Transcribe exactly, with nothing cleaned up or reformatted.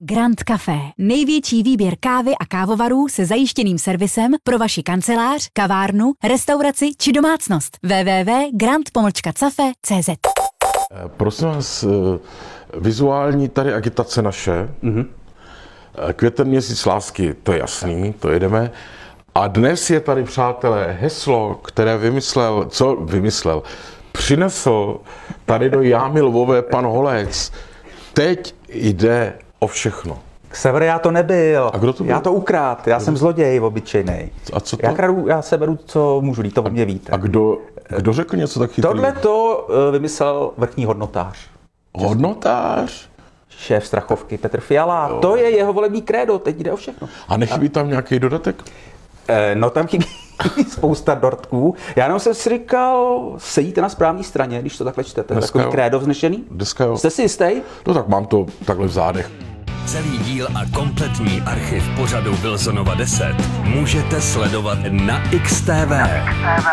Grand Café. Největší výběr kávy a kávovarů se zajištěným servisem pro vaši kancelář, kavárnu, restauraci či domácnost. w w w tečka grand cafe tečka c z. Prosím vás, vizuální tady agitace naše. Mm-hmm. Květen měsíc lásky, to je jasný, to jedeme. A dnes je tady, přátelé, heslo, které vymyslel, co vymyslel, přinesl tady do Jámy Lvové pan Holec. Teď jde o všechno. Sever, já to nebyl. A kdo to byl? Já to ukrát, já kdo? jsem zloděj obyčejnej. A co to? Já, kradu, já se beru, co můžu, to o mě víte. A kdo, kdo řekl něco tak chytrý? Tohle to vymyslel vrchní hodnotář. Hodnotář? Šéf Strachovky Petr Fiala. Jo. To je jeho volební krédo, teď jde o všechno. A nechybí tam nějaký dodatek? E, no tam chybí spousta dortků. Já jenom jsem si říkal, sedíte na správné straně, když to takhle čtete. Dneska takový jo. Krédo vznešený? Dneska jo. Jste si jistý? No tak mám to takhle v zádech. Celý díl a kompletní archiv pořadu Wilsonova deset můžete sledovat na X T V.